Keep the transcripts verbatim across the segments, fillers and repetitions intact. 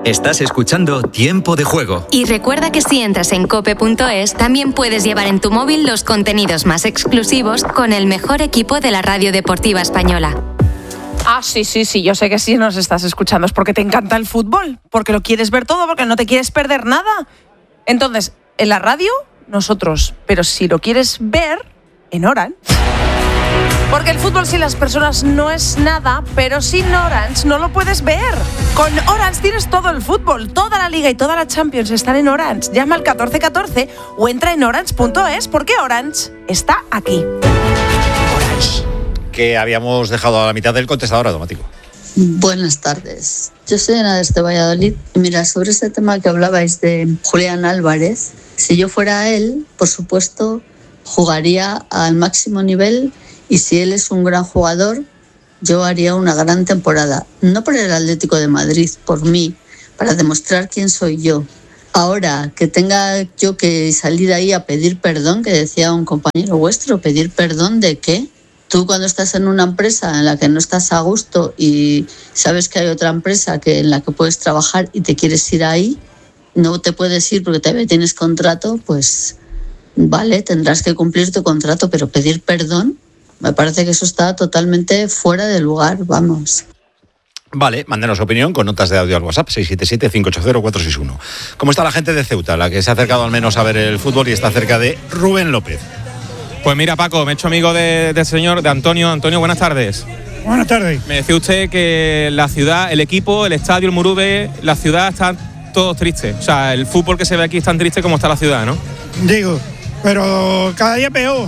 Estás escuchando Tiempo de Juego. Y recuerda que si entras en cope punto es, también puedes llevar en tu móvil los contenidos más exclusivos con el mejor equipo de la radio deportiva española. Ah, sí, sí, sí, yo sé que sí nos estás escuchando. Es porque te encanta el fútbol, porque lo quieres ver todo, porque no te quieres perder nada. Entonces, en la radio, nosotros. Pero si lo quieres ver, en Orange. Porque el fútbol sin las personas no es nada, pero sin Orange no lo puedes ver. Con Orange tienes todo el fútbol, toda la Liga y toda la Champions están en Orange. Llama al catorce catorce o entra en orange punto es porque Orange está aquí. Orange. Que habíamos dejado a la mitad del contestador automático. Buenas tardes. Yo soy Ana desde Valladolid. Y mira, sobre este tema que hablabais de Julián Álvarez, si yo fuera él, por supuesto, jugaría al máximo nivel. Y si él es un gran jugador, yo haría una gran temporada. No por el Atlético de Madrid, por mí, para demostrar quién soy yo. Ahora, que tenga yo que salir ahí a pedir perdón, que decía un compañero vuestro, ¿pedir perdón de qué? Tú cuando estás en una empresa en la que no estás a gusto y sabes que hay otra empresa que en la que puedes trabajar y te quieres ir ahí, no te puedes ir porque todavía tienes contrato, pues vale, tendrás que cumplir tu contrato, pero pedir perdón, me parece que eso está totalmente fuera de lugar, vamos. Vale, mándenos opinión con notas de audio al WhatsApp seis siete siete, cinco ocho cero, cuatro seis uno. ¿Cómo está la gente de Ceuta, la que se ha acercado al menos a ver el fútbol y está cerca de Rubén López? Pues mira, Paco, me he hecho amigo del de señor, de Antonio. Antonio, buenas tardes. Buenas tardes. Me decía usted que la ciudad, el equipo, el estadio, el Murube, la ciudad están todos tristes. O sea, el fútbol que se ve aquí es tan triste como está la ciudad, ¿no? Digo, pero cada día peor.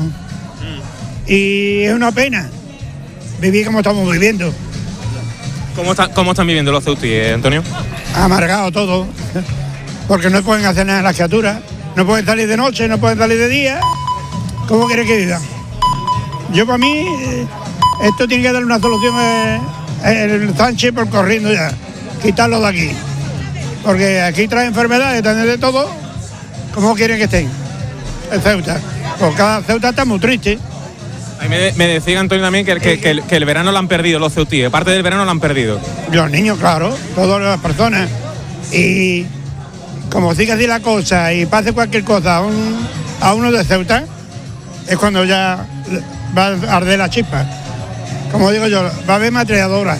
Y es una pena vivir como estamos viviendo. ¿Cómo, está, cómo están viviendo los ceutíes, Antonio? Amargado todo, porque no pueden hacer nada las criaturas, no pueden salir de noche, no pueden salir de día. ¿Cómo quiere que viva? Yo para mí, esto tiene que dar una solución eh, el Sánchez por corriendo ya, quitarlo de aquí. Porque aquí trae enfermedades, trae de todo. ¿Cómo quieren que estén? El Ceuta. Pues cada Ceuta está muy triste. A me, me decía Antonio también que, que, que, el, que el verano lo han perdido los ceutíes, parte del verano lo han perdido. Los niños, claro, todas las personas. Y como sigue así la cosa y pase cualquier cosa a, un, a uno de Ceuta, es cuando ya va a arder la chispa. Como digo yo, va a haber matriadoras.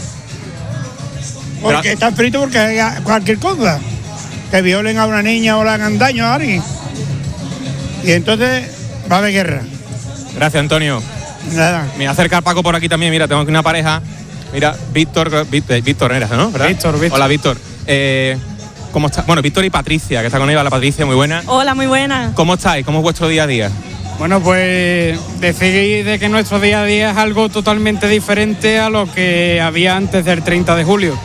Porque Pero... están fritos porque hay cualquier cosa. Que violen a una niña o le hagan daño a alguien. Y entonces va a haber guerra. Gracias, Antonio. Nada. Me acerca Paco por aquí también. Mira, tengo aquí una pareja. Mira, Víctor, Víctor, Víctor era, ¿no? ¿Verdad? Víctor, Víctor. Hola, Víctor. Eh, ¿Cómo está? Bueno, Víctor y Patricia, que está con ella. La Patricia, muy buena. Hola, muy buena. ¿Cómo estáis? ¿Cómo es vuestro día a día? Bueno, pues decir de que nuestro día a día es algo totalmente diferente a lo que había antes del treinta de julio.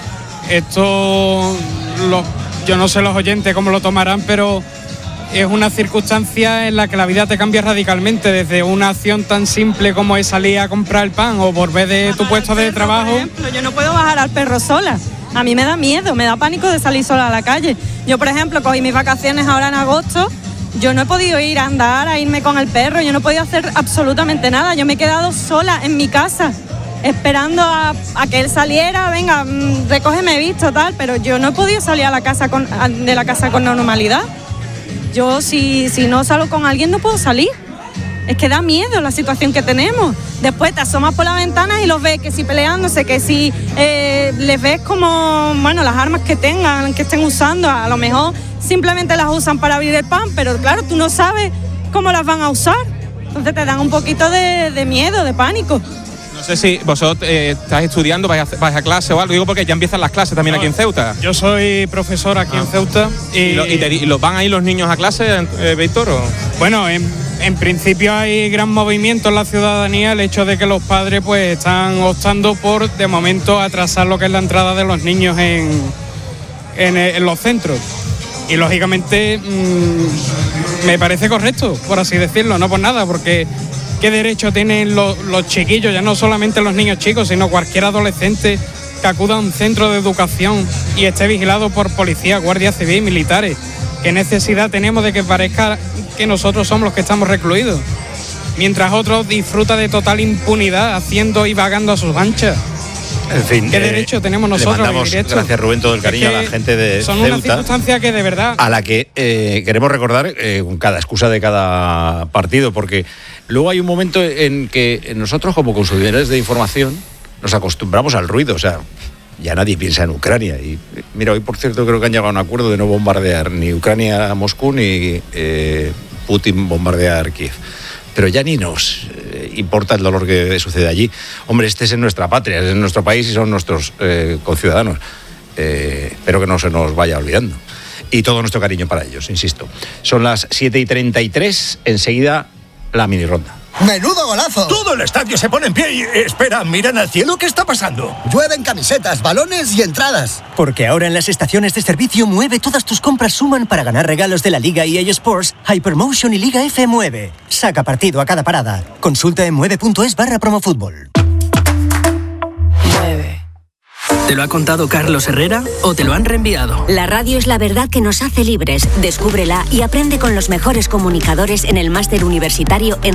Esto, lo, yo no sé los oyentes cómo lo tomarán, pero es una circunstancia en la que la vida te cambia radicalmente, desde una acción tan simple como es salir a comprar el pan o volver de bajar tu puesto de perro, trabajo. Por ejemplo, yo no puedo bajar al perro sola. A mí me da miedo, me da pánico de salir sola a la calle. Yo, por ejemplo, cogí mis vacaciones ahora en agosto. Yo no he podido ir a andar, a irme con el perro, yo no he podido hacer absolutamente nada. Yo me he quedado sola en mi casa, esperando a, a que él saliera, venga, mmm, recógeme visto, tal, pero yo no he podido salir a la casa con, a, de la casa con normalidad. Yo, si, si no salgo con alguien, no puedo salir. Es que da miedo la situación que tenemos. Después te asomas por la ventana y los ves que si peleándose, que si eh, les ves como, bueno, las armas que tengan, que estén usando, a lo mejor simplemente las usan para abrir el pan, pero claro, tú no sabes cómo las van a usar. Entonces te dan un poquito de, de miedo, de pánico. No sé si vosotros eh, estáis estudiando, vais a, vais a clase o algo, digo porque ya empiezan las clases también no, aquí en Ceuta. Yo soy profesor aquí ah. en Ceuta. ¿Y, ¿Y, lo, y, te, y los van a ir los niños a clase, eh, Víctor? O? Bueno, en, en principio hay gran movimiento en la ciudadanía, el hecho de que los padres pues están optando por, de momento, atrasar lo que es la entrada de los niños en, en, en los centros. Y lógicamente mmm, me parece correcto, por así decirlo, no por nada, porque ¿qué derecho tienen los, los chiquillos, ya no solamente los niños chicos, sino cualquier adolescente que acuda a un centro de educación y esté vigilado por policía, guardia civil, militares? ¿Qué necesidad tenemos de que parezca que nosotros somos los que estamos recluidos? Mientras otros disfrutan de total impunidad haciendo y vagando a sus anchas. En fin. ¿Qué eh, derecho tenemos nosotros le mandamos, a vivir esto? gracias Rubén, todo el cariño Es que a la gente de son Ceuta. una circunstancia que de verdad... A la que eh, queremos recordar eh, con cada excusa de cada partido, porque luego hay un momento en que nosotros como consumidores de información nos acostumbramos al ruido, o sea, ya nadie piensa en Ucrania. Y mira, hoy por cierto creo que han llegado a un acuerdo de no bombardear ni Ucrania a Moscú ni eh, Putin bombardear Kiev. Pero ya ni nos eh, importa el dolor que sucede allí. Hombre, este es en nuestra patria, es en nuestro país y son nuestros eh, conciudadanos. Eh, espero que no se nos vaya olvidando. Y todo nuestro cariño para ellos, insisto. Son las siete y treinta y tres, enseguida la mini ronda. ¡Menudo golazo! Todo el estadio se pone en pie y... Espera, miran al cielo, ¿qué está pasando? Llueven camisetas, balones y entradas. Porque ahora en las estaciones de servicio Mueve todas tus compras suman para ganar regalos de la Liga E A Sports, Hypermotion y Liga F Mueve. Saca partido a cada parada. Consulta en mueve.es barra promofútbol. ¿Te lo ha contado Carlos Herrera o te lo han reenviado? La radio es la verdad que nos hace libres. Descúbrela y aprende con los mejores comunicadores en el máster universitario en